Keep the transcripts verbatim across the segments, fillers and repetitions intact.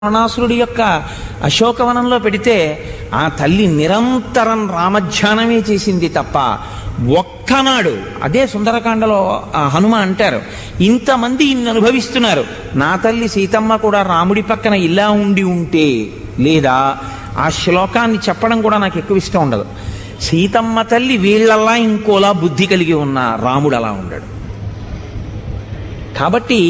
రావణాసురుడి యొక్క అశోకవనంలో పెడితే ఆ తల్లి నిరంతరం రామధ్యానమే చేసింది తప్ప ఒక్కనాడు, అదే సుందరకాండలో ఆ హనుమ అంటారు, ఇంతమంది ఇన్ని అనుభవిస్తున్నారు, నా తల్లి సీతమ్మ కూడా రాముడి పక్కన ఇలా ఉండి ఉంటే, లేదా ఆ శ్లోకాన్ని చెప్పడం కూడా నాకు ఎక్కువ ఇష్టం ఉండదు. సీతమ్మ తల్లి వీళ్ళల్లా ఇంకోలా బుద్ధి కలిగి ఉన్న రాముడు అలా ఉండడు. కాబట్టి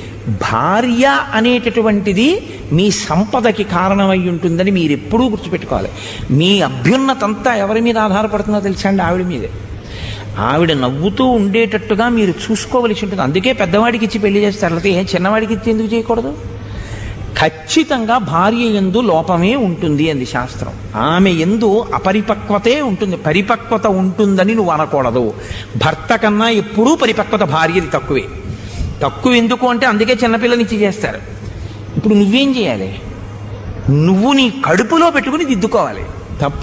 భార్య అనేటటువంటిది మీ సంపదకి కారణమై ఉంటుందని మీరు ఎప్పుడూ గుర్తుపెట్టుకోవాలి. మీ అభ్యున్నతంతా ఎవరి మీద ఆధారపడుతుందో తెలుసా అండి? ఆవిడ మీదే. ఆవిడ నవ్వుతూ ఉండేటట్టుగా మీరు చూసుకోవలసి ఉంటుంది. అందుకే పెద్దవాడికి ఇచ్చి పెళ్లి చేస్తారు, లేకపోతే చిన్నవాడికి ఇచ్చి ఎందుకు చేయకూడదు? ఖచ్చితంగా భార్య యందు లోపమే ఉంటుంది అంది శాస్త్రం. ఆమె యందు అపరిపక్వతే ఉంటుంది. పరిపక్వత ఉంటుందని నువ్వు అనకూడదు. భర్త కన్నా ఎప్పుడూ పరిపక్వత భార్యది తక్కువే. తక్కువ ఎందుకు అంటే అందుకే చిన్నపిల్లనిచ్చి చేస్తారు. ఇప్పుడు నువ్వేం చేయాలి? నువ్వు నీ కడుపులో పెట్టుకుని దిద్దుకోవాలి తప్ప,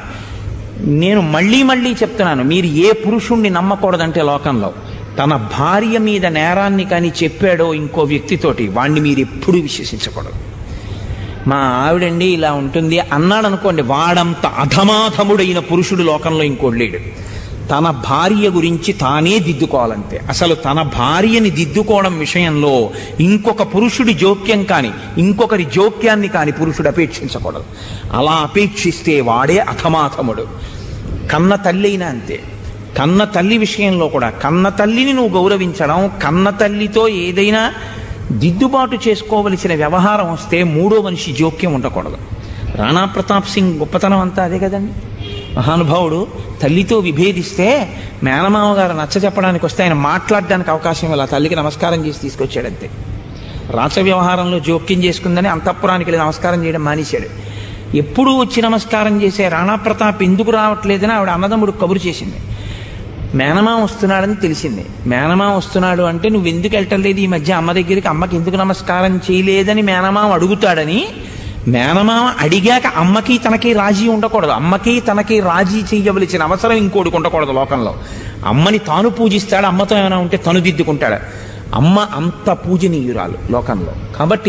నేను మళ్ళీ మళ్ళీ చెప్తున్నాను, మీరు ఏ పురుషుణ్ణి నమ్మకూడదంటే లోకంలో తన భార్య మీద నేరాన్ని కానీ చెప్పాడో ఇంకో వ్యక్తితోటి, వాణ్ణి మీరు ఎప్పుడూ విశ్వసించకూడదు. మా ఆవిడండి ఇలా ఉంటుంది అన్నాడు అనుకోండి, వాడంత అధమాధముడైన పురుషుడు లోకంలో ఇంకోటి లేడు. తన భార్య గురించి తానే దిద్దుకోవాలంతే. అసలు తన భార్యని దిద్దుకోవడం విషయంలో ఇంకొక పురుషుడి జోక్యం కానీ ఇంకొకరి జోక్యాన్ని కానీ పురుషుడు అపేక్షించకూడదు. అలా అపేక్షిస్తే వాడే అధమాధముడు. కన్న తల్లి అయినా అంతే. కన్న తల్లి విషయంలో కూడా కన్న తల్లిని నువ్వు గౌరవించడం, కన్న తల్లితో ఏదైనా దిద్దుబాటు చేసుకోవలసిన వ్యవహారం వస్తే మూడో మనిషి జోక్యం ఉండకూడదు. రాణా ప్రతాప్ సింగ్ గొప్పతనం అంతా అదే కదండి. మహానుభావుడు తల్లితో విభేదిస్తే మేనమామ గారు నచ్చ చెప్పడానికి వస్తే ఆయన మాట్లాడడానికి అవకాశం ఇలా తల్లికి నమస్కారం చేసి తీసుకొచ్చాడంతే. రాచ వ్యవహారంలో జోక్యం చేసుకుందని అంతఃపురానికి వెళ్ళి నమస్కారం చేయడం మానేశాడు. ఎప్పుడు వచ్చి నమస్కారం చేసే రాణా ప్రతాప్ ఎందుకు రావట్లేదని ఆవిడ అన్నదమ్ముడు కబురు చేసింది. మేనమామ వస్తున్నాడని తెలిసింది. మేనమామ వస్తున్నాడు అంటే నువ్వు ఎందుకు వెళ్ళటలేదు ఈ మధ్య అమ్మ దగ్గరికి, అమ్మకి ఎందుకు నమస్కారం చేయలేదని మేనమామ అడుగుతాడని మేనమామ అడిగాక అమ్మకి తనకి రాజీ ఉండకూడదు. అమ్మకి తనకి రాజీ చేయవలసిన అవసరం ఇంకోటికి ఉండకూడదు లోకంలో. అమ్మని తాను పూజిస్తాడు, అమ్మతో ఏమైనా ఉంటే తను దిద్దుకుంటాడు. అమ్మ అంత పూజనీయురాలు లోకంలో. కాబట్టి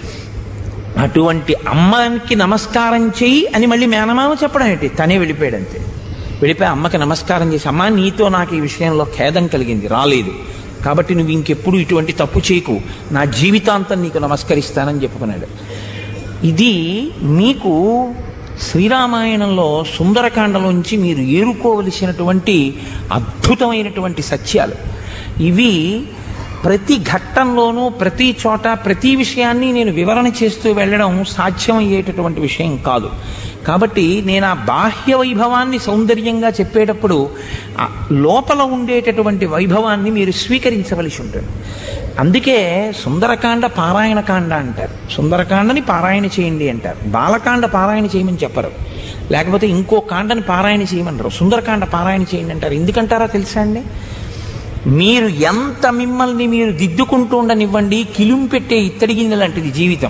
అటువంటి అమ్మకి నమస్కారం చెయ్యి అని మళ్ళీ మేనమామ చెప్పడం ఏంటి? తనే వెళ్ళిపోయాడంతే. వెళ్ళిపోయి అమ్మకి నమస్కారం చేసి, అమ్మ నీతో నాకు ఈ విషయంలో ఖేదం కలిగింది, రాలేదు, కాబట్టి నువ్వు ఇంకెప్పుడు ఇటువంటి తప్పు చేయకు, నా జీవితాంతం నీకు నమస్కరిస్తానని చెప్పుకున్నాడు. ఇది మీకు శ్రీరామాయణంలో సుందరకాండలోంచి మీరు ఏరుకోవలసినటువంటి అద్భుతమైనటువంటి సత్యాలు ఇవి. ప్రతి ఘట్టంలోనూ ప్రతి చోట ప్రతి విషయాన్ని నేను వివరణ చేస్తూ వెళ్ళడం సాధ్యమయ్యేటటువంటి విషయం కాదు. కాబట్టి నేను ఆ బాహ్య వైభవాన్ని సౌందర్యంగా చెప్పేటప్పుడు లోపల ఉండేటటువంటి వైభవాన్ని మీరు స్వీకరించవలసి ఉంటుంది. అందుకే సుందరకాండ పారాయణకాండ అంటారు. సుందరకాండని పారాయణ చేయండి అంటారు. బాలకాండ పారాయణ చేయమని చెప్పరు, లేకపోతే ఇంకో కాండని పారాయణ చేయమన్నారు. సుందరకాండ పారాయణ చేయండి అంటారు. ఎందుకంటారా తెలుసా అండి? మీరు ఎంత మిమ్మల్ని మీరు దిద్దుకుంటూ ఉండనివ్వండి, కిలుం పెట్టే ఇత్తడి గిన్నె లాంటిది జీవితం.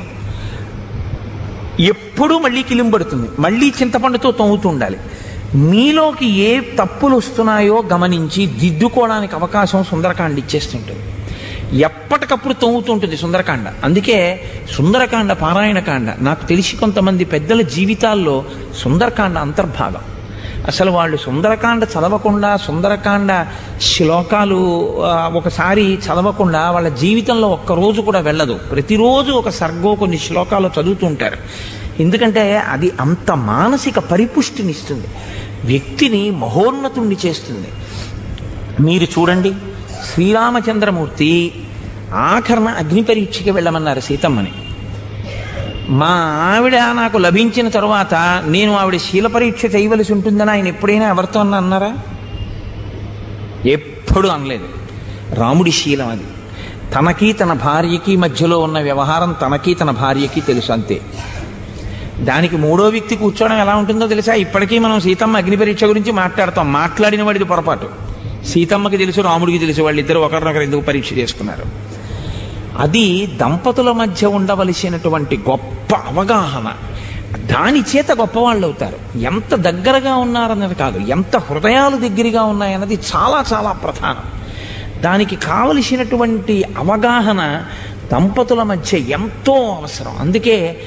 ఎప్పుడూ మళ్ళీ కిలుం పడుతుంది, మళ్ళీ చింతపండుతో తవ్వుతూ ఉండాలి. మీలోకి ఏ తప్పులు వస్తున్నాయో గమనించి దిద్దుకోవడానికి అవకాశం సుందరకాండ ఇచ్చేస్తుంటుంది. ఎప్పటికప్పుడు తవ్వుతూ ఉంటుంది సుందరకాండ. అందుకే సుందరకాండ పారాయణకాండ. నాకు తెలిసి కొంతమంది పెద్దల జీవితాల్లో సుందరకాండ అంతర్భాగం. అసలు వాళ్ళు సుందరకాండ చదవకుండా, సుందరకాండ శ్లోకాలు ఒకసారి చదవకుండా వాళ్ళ జీవితంలో ఒక్కరోజు కూడా వెళ్ళదు. ప్రతిరోజు ఒక సర్గో కొన్ని శ్లోకాలు చదువుతూ ఉంటారు. ఎందుకంటే అది అంత మానసిక పరిపుష్టినిస్తుంది, వ్యక్తిని మహోన్నతుణ్ణి చేస్తుంది. మీరు చూడండి, శ్రీరామచంద్రమూర్తి ఆఖరణ అగ్ని పరీక్షకి వెళ్ళమన్నారు సీతమ్మని. మా ఆవిడ నాకు లభించిన తరువాత నేను ఆవిడ శీల పరీక్ష చేయవలసి ఉంటుందని ఆయన ఎప్పుడైనా ఎవరితో అన్న అన్నారా? ఎప్పుడు అనలేదు. రాముడి శీలం అది. తనకి తన భార్యకి మధ్యలో ఉన్న వ్యవహారం తనకి తన భార్యకి తెలుసు, అంతే. దానికి మూడో వ్యక్తి కూర్చోవడం ఎలా ఉంటుందో తెలుసా? ఇప్పటికీ మనం సీతమ్మ అగ్ని పరీక్ష గురించి మాట్లాడతాం. మాట్లాడిన వాడిది పొరపాటు. సీతమ్మకి తెలుసు, రాముడికి తెలుసు, వాళ్ళిద్దరు ఒకరినొకరు ఎందుకు పరీక్ష చేసుకున్నారు. అది దంపతుల మధ్య ఉండవలసినటువంటి గొప్ప అవగాహన. దాని చేత గొప్పవాళ్ళు అవుతారు. ఎంత దగ్గరగా ఉన్నారన్నది కాదు, ఎంత హృదయాలు దగ్గరగా ఉన్నాయన్నది చాలా చాలా ప్రధానం. దానికి కావలసినటువంటి అవగాహన దంపతుల మధ్య ఎంతో అవసరం. అందుకే